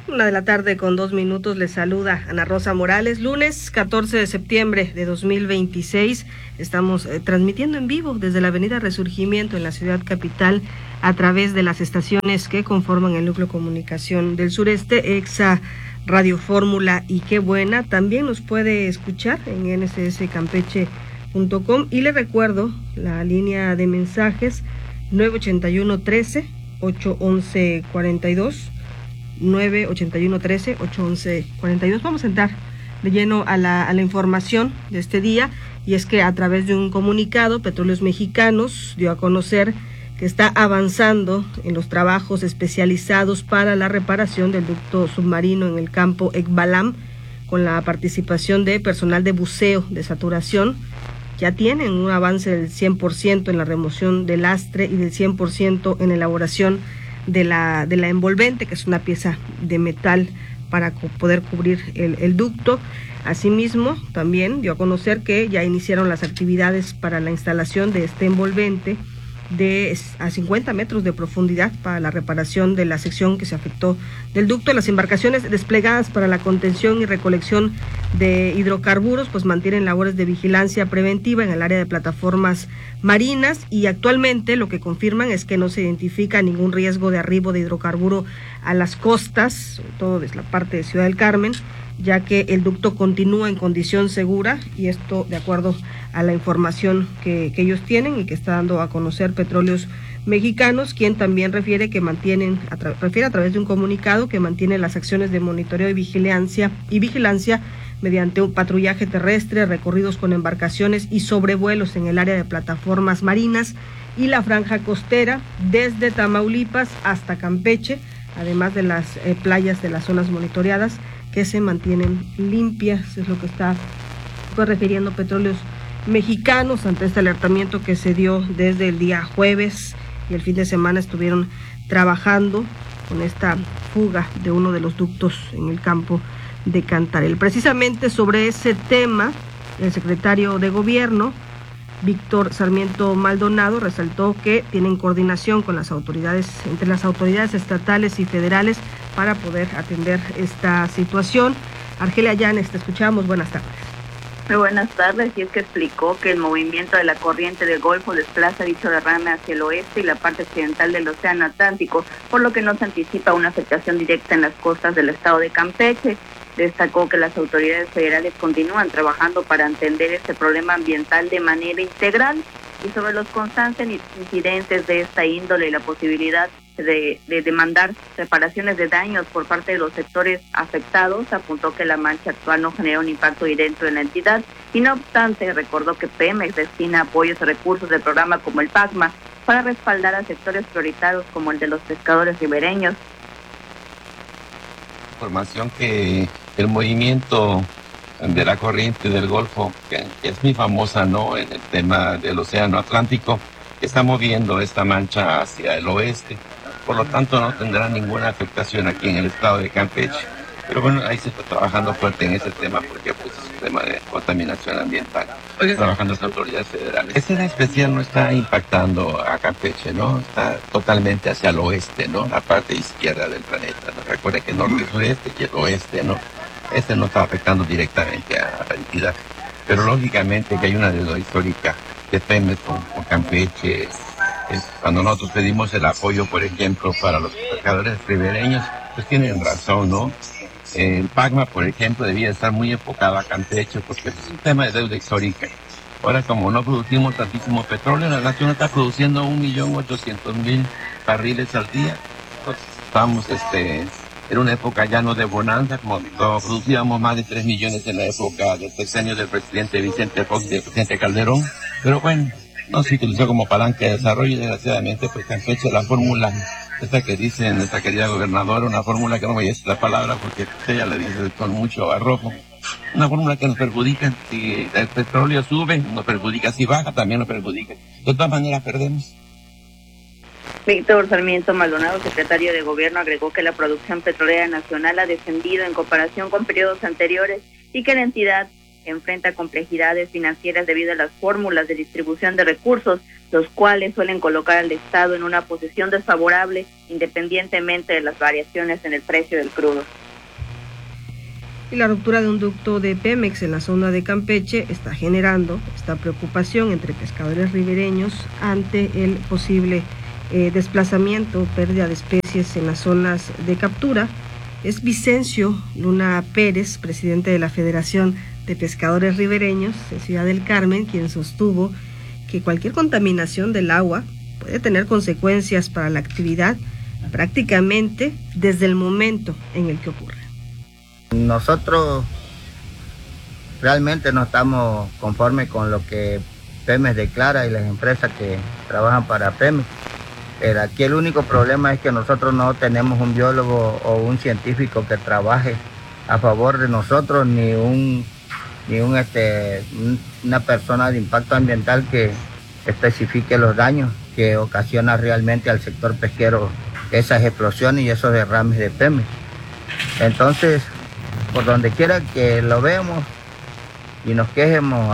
1:00 con 2 minutos. Les saluda Ana Rosa Morales. Lunes 14 de septiembre de 2026. Estamos transmitiendo en vivo desde la avenida Resurgimiento en la ciudad capital a través de las estaciones que conforman el núcleo comunicación del sureste, EXA, Radio Fórmula y Qué Buena. También nos puede escuchar en ncscampeche.com y le recuerdo la línea de mensajes 981-13-811-42, 981-13-811-42. Vamos a entrar de lleno a la información de este día, y es que a través de un comunicado, Petróleos Mexicanos dio a conocer que está avanzando en los trabajos especializados para la reparación del ducto submarino en el campo Ekbalam, con la participación de personal de buceo de saturación. Ya tienen un avance del 100% en la remoción del lastre y del 100% en la elaboración de la envolvente, que es una pieza de metal para poder cubrir el ducto. Asimismo, también dio a conocer que ya iniciaron las actividades para la instalación de este envolvente a 50 metros de profundidad para la reparación de la sección que se afectó del ducto. Las embarcaciones desplegadas para la contención y recolección de hidrocarburos pues mantienen labores de vigilancia preventiva en el área de plataformas marinas, y actualmente lo que confirman es que no se identifica ningún riesgo de arribo de hidrocarburo a las costas, sobre todo desde la parte de Ciudad del Carmen, ya que el ducto continúa en condición segura, y esto de acuerdo a la información que ellos tienen y que está dando a conocer Petróleos Mexicanos, quien también refiere a través de un comunicado que mantiene las acciones de monitoreo y vigilancia mediante un patrullaje terrestre, recorridos con embarcaciones y sobrevuelos en el área de plataformas marinas y la franja costera desde Tamaulipas hasta Campeche, además de las playas de las zonas monitoreadas que se mantienen limpias. Es lo que está refiriendo Petróleos Mexicanos ante este alertamiento que se dio desde el día jueves, y el fin de semana estuvieron trabajando con esta fuga de uno de los ductos en el campo de Cantarell. Precisamente sobre ese tema, el secretario de Gobierno, Víctor Sarmiento Maldonado, resaltó que tienen coordinación con entre las autoridades estatales y federales para poder atender esta situación. Argelia Llanes, te escuchamos. Buenas tardes. Muy buenas tardes. Y es que explicó que el movimiento de la corriente del Golfo desplaza dicho derrame hacia el oeste y la parte occidental del Océano Atlántico, por lo que no se anticipa una afectación directa en las costas del estado de Campeche. Destacó que las autoridades federales continúan trabajando para atender este problema ambiental de manera integral, y sobre los constantes incidentes de esta índole y la posibilidad de demandar reparaciones de daños por parte de los sectores afectados, apuntó que la mancha actual no genera un impacto directo en la entidad, y no obstante recordó que Pemex destina apoyos y recursos del programa como el PACMA para respaldar a sectores prioritarios como el de los pescadores ribereños. Información que el movimiento de la corriente del Golfo, que es muy famosa, ¿no?, en el tema del Océano Atlántico, que está moviendo esta mancha hacia el oeste. Por lo tanto, no tendrá ninguna afectación aquí en el estado de Campeche. Pero bueno, ahí se está trabajando fuerte en ese tema, porque pues es un tema de contaminación ambiental. Trabajando las autoridades federales. Esta especial no está impactando a Campeche, ¿no? Está totalmente hacia el oeste, ¿no? La parte izquierda del planeta, ¿no? Recuerden que el norte, sureste y el oeste, ¿no? Este no está afectando directamente a la entidad. Pero lógicamente que hay una deuda histórica de Pemex con Campeche. Cuando nosotros pedimos el apoyo, por ejemplo, para los pescadores ribereños, pues tienen razón, ¿no? El PACMA, por ejemplo, debía estar muy enfocado a Campeche, porque es un tema de deuda histórica. Ahora, como no producimos tantísimo petróleo, la nación está produciendo 1.800.000 barriles al día. Entonces, estamos en una época ya no de bonanza, como producíamos más de 3 millones en la época del sexenio del presidente Vicente Fox y del presidente Calderón. Pero bueno, no se utilizó como palanca de desarrollo, y desgraciadamente pues Campeche, la fórmula esta que dice nuestra querida gobernadora, una fórmula que no voy a decir la palabra porque ella la dice con mucho arrojo, una fórmula que nos perjudica. Si el petróleo sube, nos perjudica; si baja, también nos perjudica. De todas maneras, perdemos. Víctor Sarmiento Maldonado, secretario de Gobierno, agregó que la producción petrolera nacional ha descendido en comparación con periodos anteriores y que la entidad enfrenta complejidades financieras debido a las fórmulas de distribución de recursos, los cuales suelen colocar al Estado en una posición desfavorable independientemente de las variaciones en el precio del crudo. Y la ruptura de un ducto de Pemex en la zona de Campeche está generando esta preocupación entre pescadores ribereños ante el posible desplazamiento, pérdida de especies en las zonas de captura. Es Vicencio Luna Pérez, presidente de la Federación de Pescadores Ribereños de Ciudad del Carmen, quien sostuvo que cualquier contaminación del agua puede tener consecuencias para la actividad prácticamente desde el momento en el que ocurre. Nosotros realmente no estamos conformes con lo que Pemex declara y las empresas que trabajan para Pemex. Pero aquí el único problema es que nosotros no tenemos un biólogo o un científico que trabaje a favor de nosotros, ni una persona de impacto ambiental que especifique los daños que ocasiona realmente al sector pesquero esas explosiones y esos derrames de Pemex. Entonces, por donde quiera que lo veamos y nos quejemos,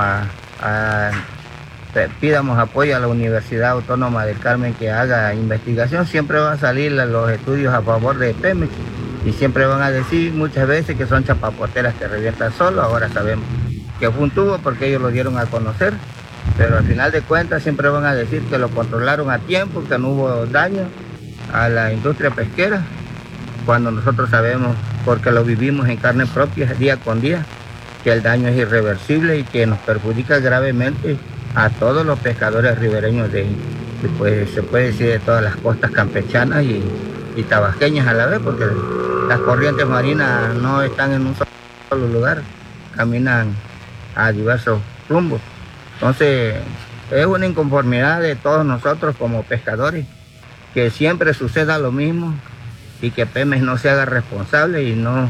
pidamos apoyo a la Universidad Autónoma del Carmen que haga investigación, siempre van a salir los estudios a favor de Pemex y siempre van a decir muchas veces que son chapapoteras que revientan solo. Ahora sabemos que fue un tubo porque ellos lo dieron a conocer, pero al final de cuentas siempre van a decir que lo controlaron a tiempo, que no hubo daño a la industria pesquera, cuando nosotros sabemos, porque lo vivimos en carne propia día con día, que el daño es irreversible y que nos perjudica gravemente a todos los pescadores ribereños pues, se puede decir de todas las costas campechanas y tabasqueñas a la vez, porque las corrientes marinas no están en un solo lugar, caminan a diversos rumbos. Entonces es una inconformidad de todos nosotros como pescadores, que siempre suceda lo mismo y que Pemex no se haga responsable y no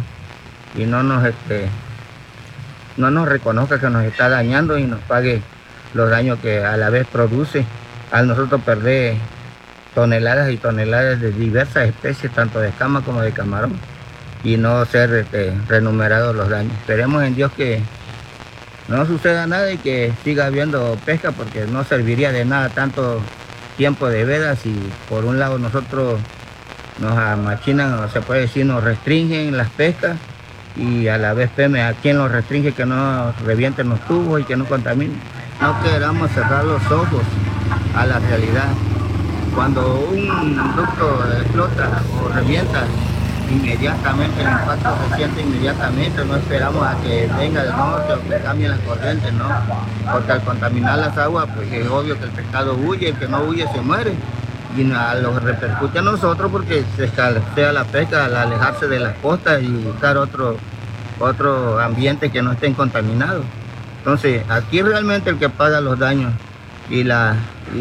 nos reconozca que nos está dañando y nos pague los daños que a la vez produce al nosotros perder toneladas y toneladas de diversas especies, tanto de escama como de camarón, y no ser renumerados los daños. Esperemos en Dios que no suceda nada y que siga habiendo pesca, porque no serviría de nada tanto tiempo de veda si por un lado nosotros nos amachinan, se puede decir, nos restringen las pescas, y a la vez Pemex a quien nos restringe que no revienten los tubos y que no contaminen. No queramos cerrar los ojos a la realidad. Cuando un ducto explota o revienta, inmediatamente el impacto se siente inmediatamente, no esperamos a que venga del norte o que cambien las corrientes, no, porque al contaminar las aguas, pues es obvio que el pescado huye, el que no huye se muere, y lo repercute a nosotros porque se escasea la pesca al alejarse de las costas y buscar otro ambiente que no estén contaminados. Entonces aquí realmente el que paga los daños y las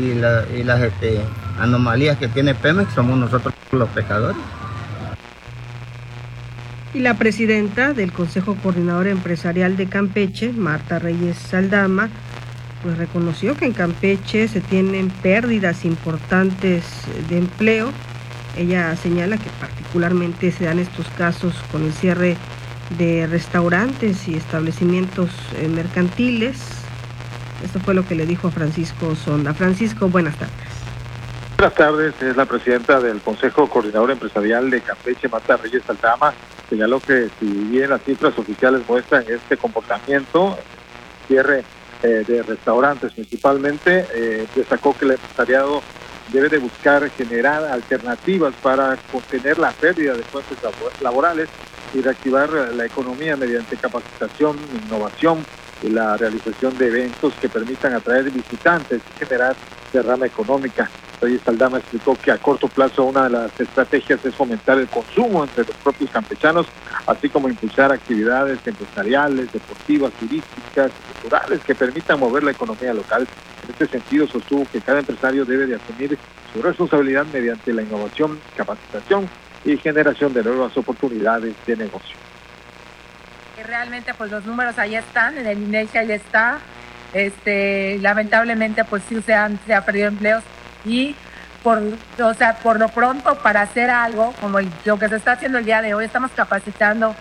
anomalías que tiene Pemex somos nosotros los pescadores. Y la presidenta del Consejo Coordinador Empresarial de Campeche, Marta Reyes Aldama, pues reconoció que en Campeche se tienen pérdidas importantes de empleo. Ella señala que particularmente se dan estos casos con el cierre de restaurantes y establecimientos mercantiles. Esto fue lo que le dijo a Francisco Sonda. Francisco, buenas tardes. Buenas tardes, es la presidenta del Consejo Coordinador Empresarial de Campeche, Marta Reyes Aldama, señaló que si bien las cifras oficiales muestran este comportamiento, cierre de restaurantes principalmente, destacó que el empresariado debe de buscar generar alternativas para contener la pérdida de fuentes laborales y reactivar la economía mediante capacitación, innovación y la realización de eventos que permitan atraer visitantes y generar derrama económica. Reyes Aldama explicó que a corto plazo una de las estrategias es fomentar el consumo entre los propios campechanos, así como impulsar actividades empresariales, deportivas, turísticas, culturales que permitan mover la economía local. En este sentido, sostuvo que cada empresario debe de asumir su responsabilidad mediante la innovación, capacitación y generación de nuevas oportunidades de negocio. Realmente pues los números ahí están, en el INEGI ahí está, lamentablemente pues sí se ha perdido empleos y por lo pronto para hacer algo como lo que se está haciendo el día de hoy, estamos capacitando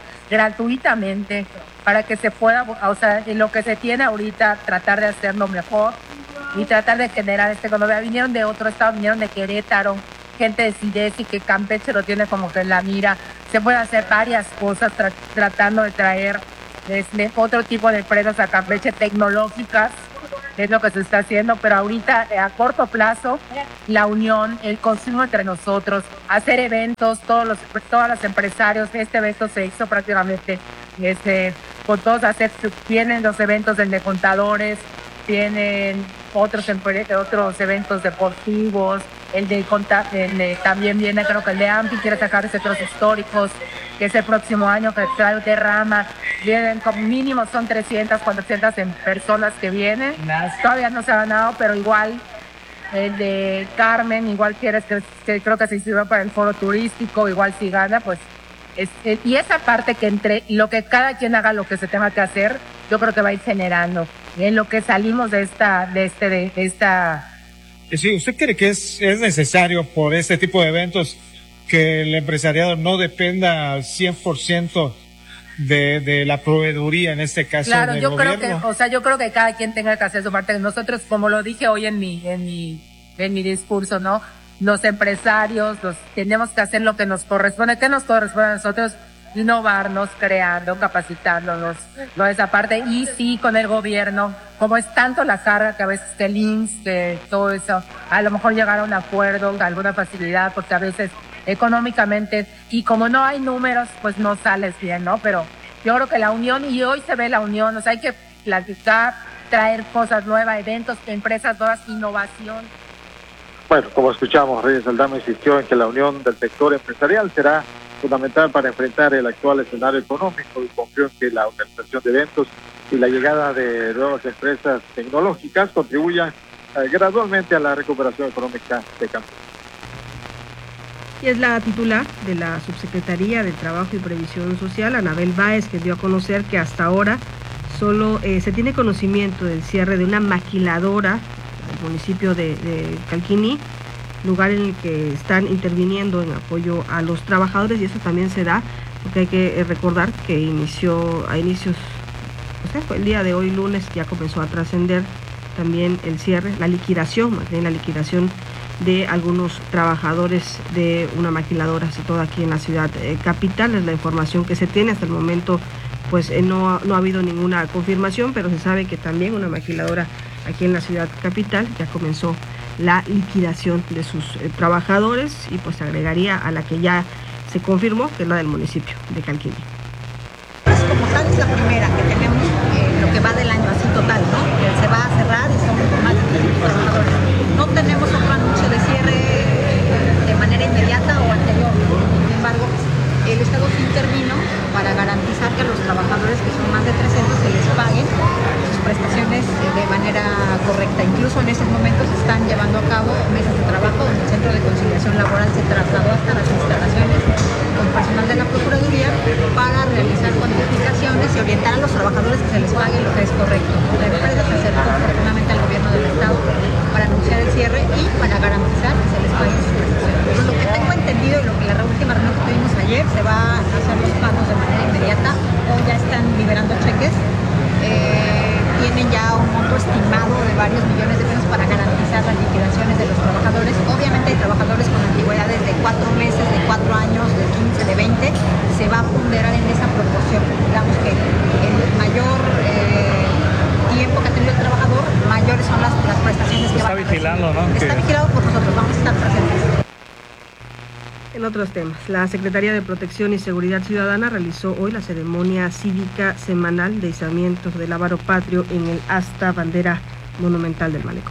gratuitamente para que se pueda, en lo que se tiene ahorita, tratar de hacerlo mejor y tratar de generar economía. Vinieron de otro estado, vinieron de Querétaro, gente de Sidesi, que Campeche lo tiene como que en la mira. Se puede hacer varias cosas tratando de traer otro tipo de empresas a Campeche, tecnológicas, es lo que se está haciendo, pero ahorita a corto plazo, la unión, el consumo entre nosotros, hacer eventos, todos los empresarios. Este evento se hizo prácticamente con todos, vienen los eventos de contadores, vienen otros eventos deportivos, también viene, creo que el de AMPI quiere sacar centros históricos, que es el próximo año, que trae derrama. Vienen como mínimo, son 300, 400 personas que vienen. Todavía no se ha ganado, pero igual el de Carmen, igual que creo que se inscribió para el foro turístico, igual si gana, pues. Y esa parte que entre lo que cada quien haga lo que se tenga que hacer, yo creo que va a ir generando. En lo que salimos de esta. Sí, ¿usted cree que es necesario por este tipo de eventos que el empresariado no dependa al 100% de la proveeduría, en este caso, claro, del yo gobierno? yo creo que cada quien tenga que hacer su parte. Nosotros, como lo dije hoy en mi discurso, ¿no? Los empresarios, tenemos que hacer lo que nos corresponde. ¿Qué nos corresponde a nosotros? Innovarnos, creando, capacitándonos, ¿no? Esa parte. Y sí, con el gobierno, como es tanto la carga que a veces el INSS, todo eso, a lo mejor llegar a un acuerdo, alguna facilidad, porque a veces económicamente, y como no hay números, pues no sales bien, ¿no? Pero yo creo que la unión, y hoy se ve la unión, o sea, hay que platicar, traer cosas nuevas, eventos, empresas nuevas, innovación. Bueno, como escuchamos, Reyes Aldama insistió en que la unión del sector empresarial será fundamental para enfrentar el actual escenario económico, y confió en que la organización de eventos y la llegada de nuevas empresas tecnológicas contribuyan gradualmente a la recuperación económica de Campeche. Y es la titular de la Subsecretaría de Trabajo y Previsión Social, Anabel Báez, que dio a conocer que hasta ahora solo se tiene conocimiento del cierre de una maquiladora en el municipio de Calquiní, lugar en el que están interviniendo en apoyo a los trabajadores, y eso también se da porque hay que recordar que fue el día de hoy, lunes, ya comenzó a trascender también el cierre, la liquidación de algunos trabajadores de una maquiladora situada aquí en la ciudad capital. Es la información que se tiene hasta el momento, pues no ha habido ninguna confirmación, pero se sabe que también una maquiladora aquí en la ciudad capital ya comenzó la liquidación de sus trabajadores, y pues agregaría a la que ya se confirmó, que es la del municipio de Calquiní. Pues como tal es la primera que tenemos lo que va del año así total, ¿no? Que se va a cerrar y son más de 300 trabajadores. No tenemos otro anuncio de cierre de manera inmediata o anterior. Sin embargo, el Estado sí intervino para garantizar que a los trabajadores, que son más de 300, se les paguen sus prestaciones de manera correcta. Incluso en estos momentos se están llevando a cabo mesas de trabajo donde el Centro de Conciliación Laboral se trasladó hasta las instalaciones con personal de la Procuraduría para realizar cuantificaciones y orientar a los trabajadores que se les pague lo que es correcto. La empresa se acercó oportunamente al gobierno del Estado para anunciar el cierre y para garantizar que se les paguen sus prestaciones. Pero lo que tengo entendido y lo que la última reunión que tuvimos ayer, se va a hacer los pagos de manera inmediata, o ya están liberando cheques. Tienen ya un monto estimado de varios millones de pesos para garantizar las liquidaciones de los trabajadores. Obviamente hay trabajadores con antigüedades de 4 meses, de 4 años, de 15, de 20. Se va a ponderar en esa proporción. Digamos que el mayor tiempo que ha tenido el trabajador, mayores son las prestaciones que va a recibir. Está vigilando, ¿no? Está vigilado por nosotros, vamos a estar presentes. En otros temas, la Secretaría de Protección y Seguridad Ciudadana realizó hoy la ceremonia cívica semanal de izamiento del Lábaro Patrio en el asta bandera monumental del Malecón.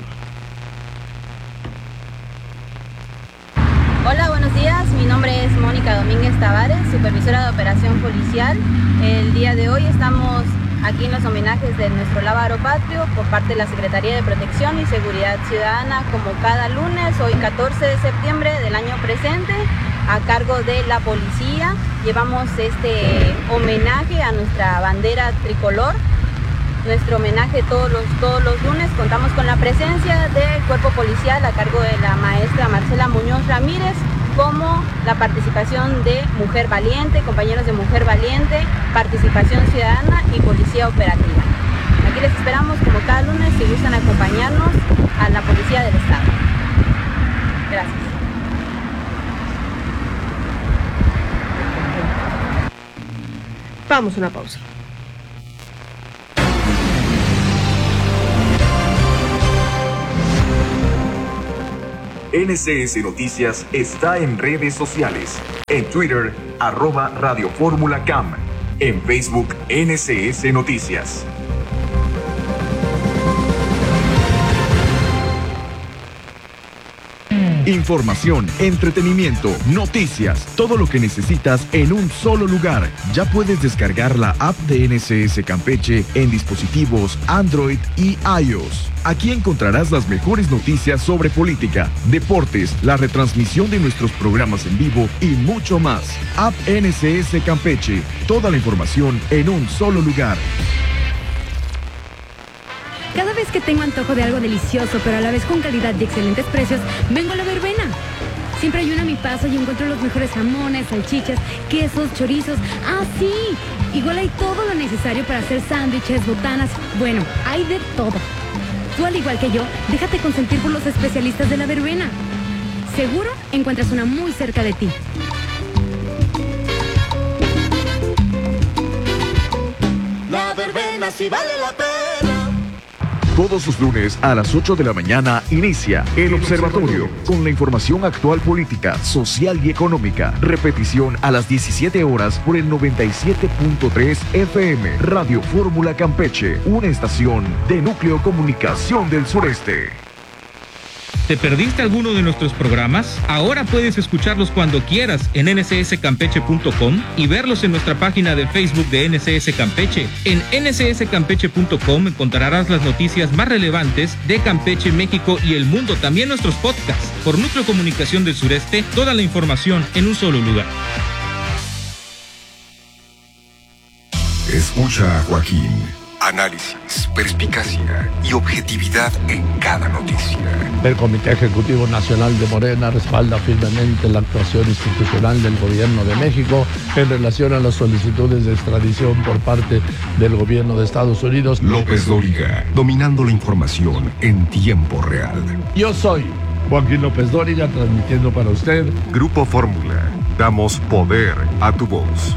Hola, buenos días. Mi nombre es Mónica Domínguez Tavares, supervisora de operación policial. El día de hoy estamos aquí en los homenajes de nuestro Lábaro Patrio por parte de la Secretaría de Protección y Seguridad Ciudadana, como cada lunes, hoy 14 de septiembre del año presente, a cargo de la policía. Llevamos este homenaje a nuestra bandera tricolor. Nuestro homenaje todos los lunes. Contamos con la presencia del cuerpo policial a cargo de la maestra Marcela Muñoz Ramírez, como la participación de Mujer Valiente, compañeros de Mujer Valiente, participación ciudadana y policía operativa. Aquí les esperamos como cada lunes, si gustan acompañarnos a la Policía del Estado. Gracias. Vamos a una pausa. NCS Noticias está en redes sociales. En Twitter, @Radio Fórmula CAM. En Facebook, NCS Noticias. Información, entretenimiento, noticias, todo lo que necesitas en un solo lugar. Ya puedes descargar la app de NCS Campeche en dispositivos Android y iOS. Aquí encontrarás las mejores noticias sobre política, deportes, la retransmisión de nuestros programas en vivo y mucho más. App NCS Campeche, toda la información en un solo lugar. Cada vez que tengo antojo de algo delicioso, pero a la vez con calidad y excelentes precios, vengo a La Verbena. Siempre hay una a mi paso y encuentro los mejores jamones, salchichas, quesos, chorizos. ¡Ah, sí! Igual hay todo lo necesario para hacer sándwiches, botanas. Bueno, hay de todo. Tú, al igual que yo, déjate consentir por los especialistas de La Verbena. Seguro encuentras una muy cerca de ti. La Verbena sí vale la pena. Todos los lunes a las 8 de la mañana inicia El Observatorio con la información actual política, social y económica. Repetición a las 17 horas por el 97.3 FM. Radio Fórmula Campeche, una estación de Núcleo Comunicación del Sureste. ¿Te perdiste alguno de nuestros programas? Ahora puedes escucharlos cuando quieras en ncscampeche.com y verlos en nuestra página de Facebook de NCS Campeche. En ncscampeche.com encontrarás las noticias más relevantes de Campeche, México y el mundo, también nuestros podcasts. Por Núcleo Comunicación del Sureste, toda la información en un solo lugar. Escucha a Joaquín. Análisis, perspicacia y objetividad en cada noticia. El Comité Ejecutivo Nacional de Morena respalda firmemente la actuación institucional del Gobierno de México en relación a las solicitudes de extradición por parte del Gobierno de Estados Unidos. López Dóriga, dominando la información en tiempo real. Yo soy Joaquín López Dóriga, transmitiendo para usted Grupo Fórmula. Damos poder a tu voz.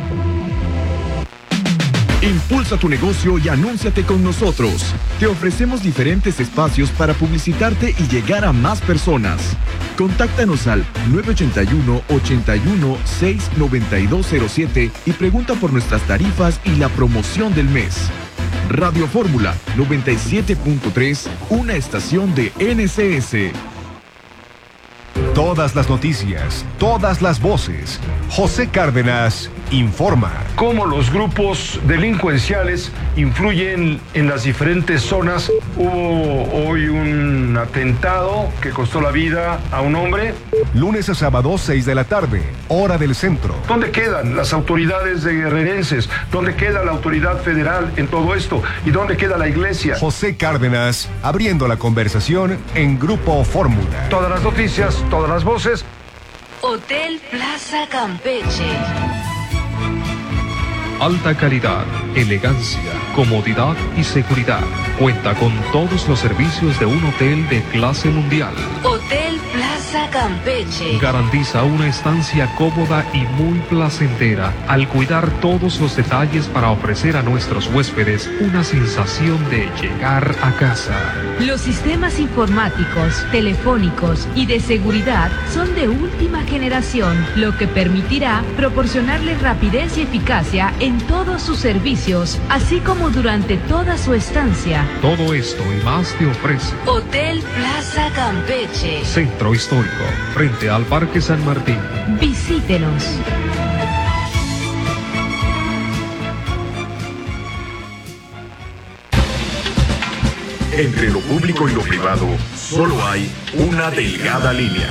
Impulsa tu negocio y anúnciate con nosotros. Te ofrecemos diferentes espacios para publicitarte y llegar a más personas. Contáctanos al 981-81-69207 y pregunta por nuestras tarifas y la promoción del mes. Radio Fórmula 97.3, una estación de NCS. Todas las noticias, todas las voces. José Cárdenas informa. Cómo los grupos delincuenciales influyen en las diferentes zonas. Hubo hoy un atentado que costó la vida a un hombre. Lunes a sábado, 6 de la tarde, hora del centro. ¿Dónde quedan las autoridades de guerrerenses? ¿Dónde queda la autoridad federal en todo esto? ¿Y dónde queda la iglesia? José Cárdenas, abriendo la conversación en Grupo Fórmula. Todas las noticias, todas las voces. Hotel Plaza Campeche. Alta calidad, elegancia, comodidad y seguridad. Cuenta con todos los servicios de un hotel de clase mundial. Hotel Plaza Campeche. Garantiza una estancia cómoda y muy placentera al cuidar todos los detalles para ofrecer a nuestros huéspedes una sensación de llegar a casa. Los sistemas informáticos, telefónicos y de seguridad son de última generación, lo que permitirá proporcionarles rapidez y eficacia en todos sus servicios, así como durante toda su estancia. Todo esto y más te ofrece Hotel Plaza Campeche. Centro Histórico, frente al Parque San Martín. Visítenos. Entre lo público y lo privado, solo hay una delgada línea.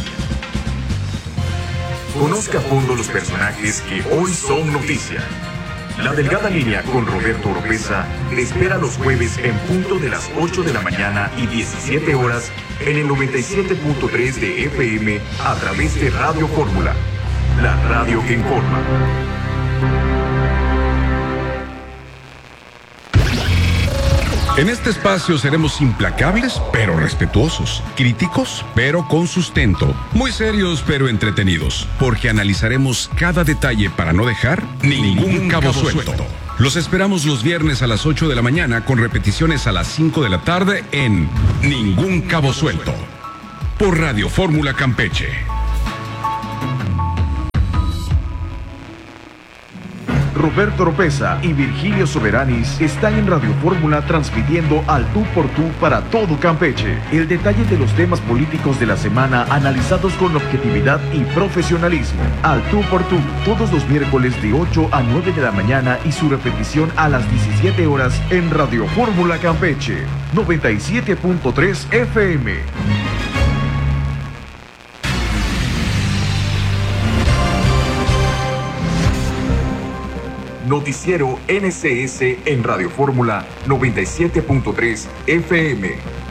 Conozca a fondo los personajes que hoy son noticia. La delgada línea con Roberto Oropeza te espera los jueves en punto de las 8 de la mañana y 17 horas en el 97.3 de FM a través de Radio Fórmula, la radio que informa. En este espacio seremos implacables, pero respetuosos, críticos, pero con sustento, muy serios, pero entretenidos, porque analizaremos cada detalle para no dejar ningún cabo suelto. Los esperamos los viernes a las 8 de la mañana con repeticiones a las 5 de la tarde en Ningún Cabo Suelto, por Radio Fórmula Campeche. Roberto Oropeza y Virgilio Soberanis están en Radio Fórmula transmitiendo al tú por tú para todo Campeche. El detalle de los temas políticos de la semana analizados con objetividad y profesionalismo. Al tú por tú, todos los miércoles de 8 a 9 de la mañana y su repetición a las 17 horas en Radio Fórmula Campeche, 97.3 FM. Noticiero NCS en Radio Fórmula 97.3 FM.